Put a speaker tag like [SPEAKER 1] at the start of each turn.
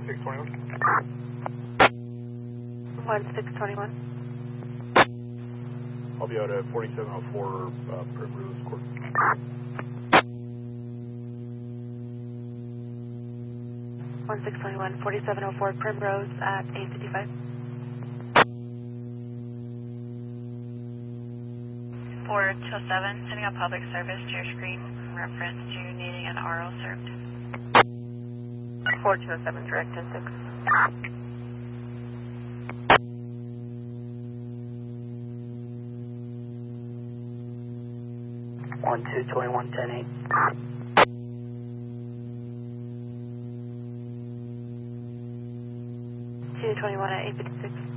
[SPEAKER 1] 1621.
[SPEAKER 2] 1621.
[SPEAKER 1] I'll be out at 4704 Primrose Court.
[SPEAKER 2] 1621, 4704 Primrose at 855.
[SPEAKER 3] 4207, sending out public service to your screen in reference to needing an RO served.
[SPEAKER 2] 4207, direct 10-6.
[SPEAKER 4] One 221 10-8.